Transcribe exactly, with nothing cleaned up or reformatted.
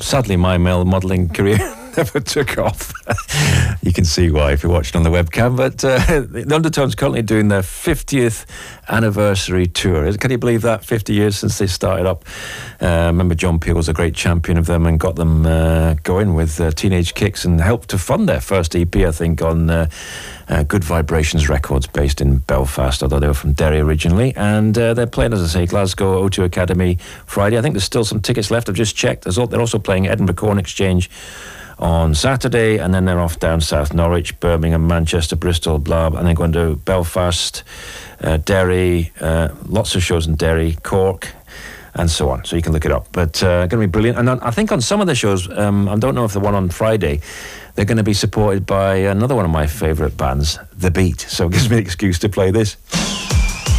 sadly, my male modelling career never took off. You can see why if you're watching on the webcam. But uh, the Undertones currently doing their fiftieth anniversary tour. Can you believe that? fifty years since they started up. Uh, I remember John Peel was a great champion of them and got them uh, going with uh, Teenage Kicks and helped to fund their first E P, I think, on uh, uh, Good Vibrations Records based in Belfast, although they were from Derry originally. And uh, they're playing, as I say, Glasgow O two Academy Friday. I think there's still some tickets left. I've just checked. There's all, they're also playing Edinburgh Corn Exchange on Saturday, and then they're off down south, Norwich, Birmingham, Manchester, Bristol, blah, and then going to Belfast, uh, Derry, uh, lots of shows in Derry, Cork, and so on. So you can look it up. But uh, going to be brilliant. And on, I think on some of the shows, um, I don't know if the one on Friday, they're going to be supported by another one of my favourite bands, The Beat. So it gives me an excuse to play this.